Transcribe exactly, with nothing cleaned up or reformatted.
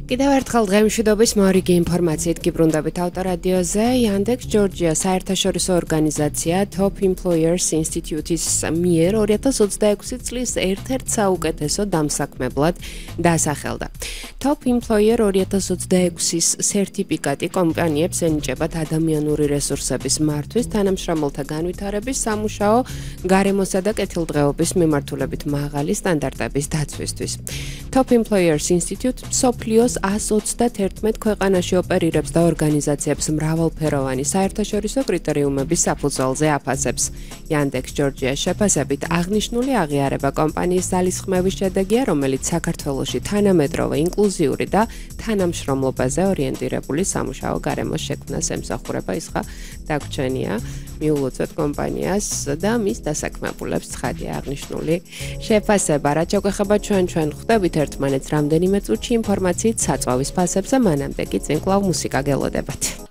კიდევ ერთხელ დღემშვიდობის მორიგი ინფორმაციით გიბრუნდებით ავტორადიოზე. Yandex Georgia საერთაშორისო ორგანიზაცია Top Employers Institute-ის მიერ ორი ათას ოცდაექვსი წლის ერთ-ერთ საუკეთესო დამსაქმებლად დასახელდა. Top Employer ორი ათას ოცდაექვსის სერტიფიკატი კომპანიებს ენიჭებათ ადამიანური რესურსების მართვის, თანამშრომელთა განვითარების, სამუშაო, გარემოსა და კეთილდღეობის მიმართულებით მაღალი სტანდარტების დაცვისთვის. Top Employers Institute სოფლიოს ას ოცდაათერთმეტ ქვეყანაში ოპერირებს და ორგანიზაციებს მრავალფეროვანი საერთაშორისო კრიტერიუმების საფუძველზე აფასებს. Yandex Georgia-ს შეფასებით აღნიშნული აღიარება კომპანიის ძალისხმევის შედეგია, რომელიც საქართველოში თანამედროვე, ინკლუზიური და თანამშრომლობაზე ორიენტირებული სამუშაო გარემოს შექმნას ემსახურება. ის ხა დაგვრჩენია მიულოცოთ კომპანიას და მის დასაქმებულებს ცხადია აღნიშნული შეფასება. რაც შეგვეხება ჩვენ ჩვენ ხვდებით ერთმანეთს რამდენიმე წუთში ინფორმაციით საწვავის ფასებზე, მანამდე კი წინ კვლავ მუსიკა გელოდებათ.